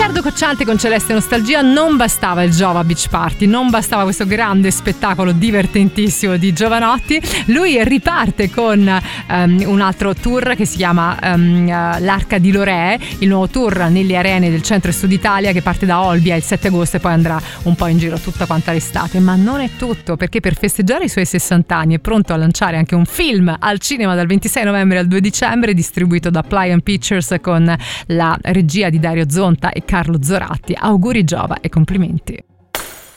Riccardo Cocciante con Celeste Nostalgia. Non bastava il Giova Beach Party, non bastava questo grande spettacolo divertentissimo di Giovanotti. Lui riparte con un altro tour che si chiama l'Arca di Lorè, il nuovo tour nelle arene del centro e sud Italia, che parte da Olbia il 7 agosto e poi andrà un po' in giro tutta quanta l'estate. Ma non è tutto, perché per festeggiare i suoi 60 anni è pronto a lanciare anche un film al cinema dal 26 novembre al 2 dicembre, distribuito da Pliant Pictures con la regia di Dario Zonta e Carlo Zoratti. Auguri Giova e complimenti.